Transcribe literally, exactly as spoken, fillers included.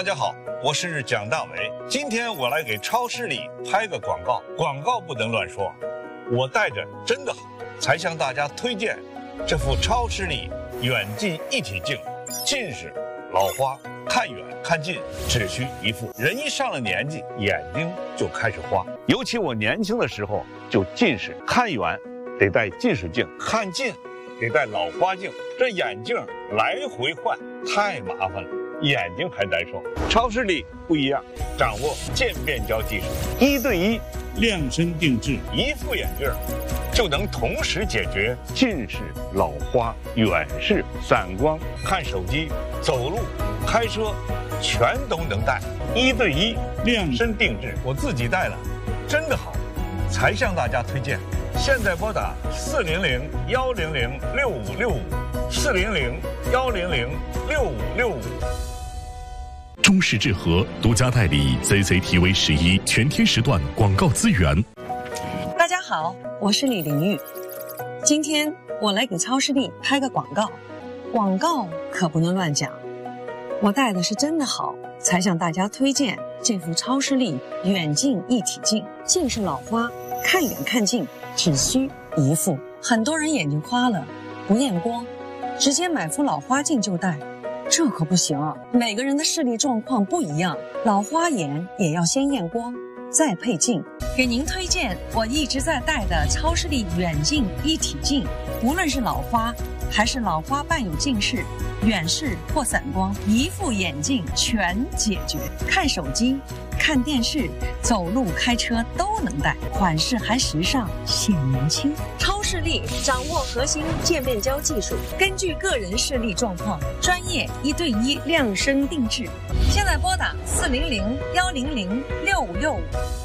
大家好，我是蒋大为。今天我来给超视力拍个广告，广告不能乱说。我戴着真的好，才向大家推荐这副超视力远近一体镜。近视、老花，看远看近只需一副。人一上了年纪，眼睛就开始花。尤其我年轻的时候就近视，看远得戴近视镜，看近得戴老花镜，这眼镜来回换太麻烦了，眼睛还难受。超视力不一样，掌握渐变焦技术，一对一量身定制， 一副眼镜就能同时解决近视、老花、远视、散光、看手机、走路、开车，全都能戴。一对一量身定制，我自己戴了，真的好，才向大家推荐。现在拨打四零零幺零零六五六五，四零零幺零零六五六五。 中视智和独家代理 C C T V 十一全天时段广告资源。 大家好，我是李玲玉。今天我来给超视力拍个广告，广告可不能乱讲。我戴的是真的好，才向大家推荐这副超视力远近一体镜。近视老花，看远看近只需一副。很多人眼睛花了不验光，直接买副老花镜就戴，这可不行啊！每个人的视力状况不一样，老花眼也要先验光再配镜。给您推荐我一直在戴的超视力远近一体镜，无论是老花还是老花伴有近视、远视或散光，一副眼镜全解决。看手机、看电视、走路、开车都能戴，款式还时尚显年轻。超视力掌握核心渐变焦技术，根据个人视力状况，专业一对一量身定制。现在拨打四零零幺零零六五六五。